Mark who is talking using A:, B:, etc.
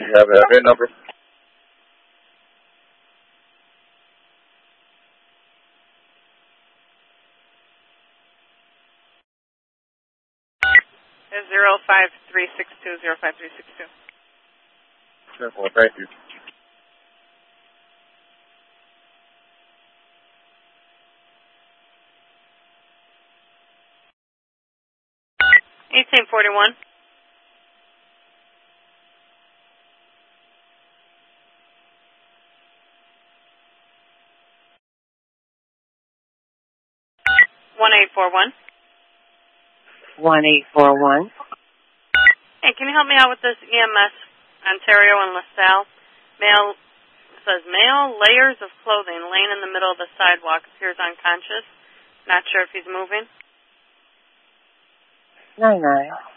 A: You have a VIN number?
B: It's 05362.
A: Sure. Well, thank you.
B: $18.41. $1841.
C: 1841.
B: Hey, can you help me out with this EMS Ontario and LaSalle? Says male layers of clothing laying in the middle of the sidewalk, appears unconscious. Not sure if he's moving.
C: 99.